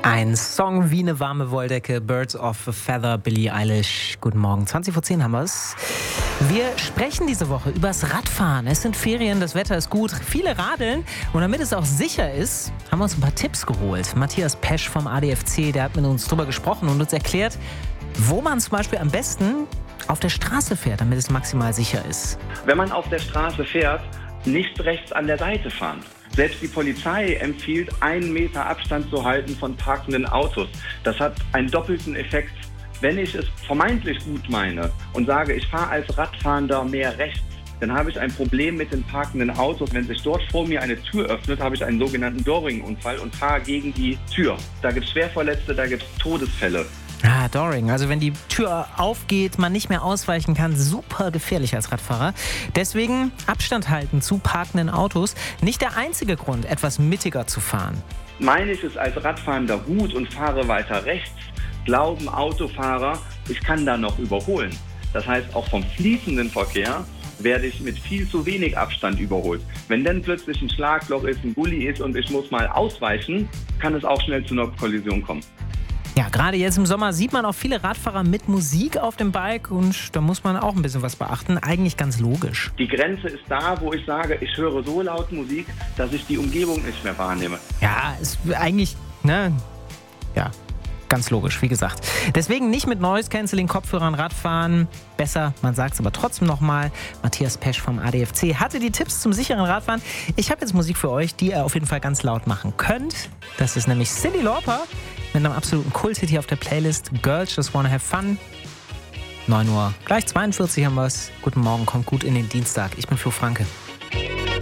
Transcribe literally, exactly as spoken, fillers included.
Ein Song wie eine warme Wolldecke, Birds of a Feather, Billie Eilish. Guten Morgen, zwanzig vor zehn haben wir es. Wir sprechen diese Woche übers Radfahren. Es sind Ferien, das Wetter ist gut, viele radeln. Und damit es auch sicher ist, haben wir uns ein paar Tipps geholt. Matthias Pesch vom A D F C, der hat mit uns drüber gesprochen und uns erklärt, wo man zum Beispiel am besten auf der Straße fährt, damit es maximal sicher ist. Wenn man auf der Straße fährt, nicht rechts an der Seite fahren. Selbst die Polizei empfiehlt, einen Meter Abstand zu halten von parkenden Autos. Das hat einen doppelten Effekt. Wenn ich es vermeintlich gut meine und sage, ich fahre als Radfahrender mehr rechts, dann habe ich ein Problem mit den parkenden Autos. Wenn sich dort vor mir eine Tür öffnet, habe ich einen sogenannten Doring-Unfall und fahre gegen die Tür. Da gibt es Schwerverletzte, da gibt es Todesfälle. Ah, Doring. Also wenn die Tür aufgeht, man nicht mehr ausweichen kann, super gefährlich als Radfahrer. Deswegen Abstand halten zu parkenden Autos. Nicht der einzige Grund, etwas mittiger zu fahren. Meine ich es als Radfahrender gut und fahre weiter rechts, glauben Autofahrer, ich kann da noch überholen. Das heißt, auch vom fließenden Verkehr werde ich mit viel zu wenig Abstand überholt. Wenn dann plötzlich ein Schlagloch ist, ein Gully ist und ich muss mal ausweichen, kann es auch schnell zu einer Kollision kommen. Ja, gerade jetzt im Sommer sieht man auch viele Radfahrer mit Musik auf dem Bike und da muss man auch ein bisschen was beachten. Eigentlich ganz logisch. Die Grenze ist da, wo ich sage, ich höre so laut Musik, dass ich die Umgebung nicht mehr wahrnehme. Ja, ist eigentlich, ne, ja, ganz logisch, wie gesagt. Deswegen nicht mit Noise-Canceling-Kopfhörern Radfahren. Besser, man sagt es aber trotzdem nochmal. Matthias Pesch vom A D F C hatte die Tipps zum sicheren Radfahren. Ich habe jetzt Musik für euch, die ihr auf jeden Fall ganz laut machen könnt. Das ist nämlich Cyndi Lauper mit einem absoluten Kult-Hit hier auf der Playlist. Girls Just Wanna Have Fun. neun Uhr, gleich zweiundvierzig haben wir es. Guten Morgen, kommt gut in den Dienstag. Ich bin Flo Franke.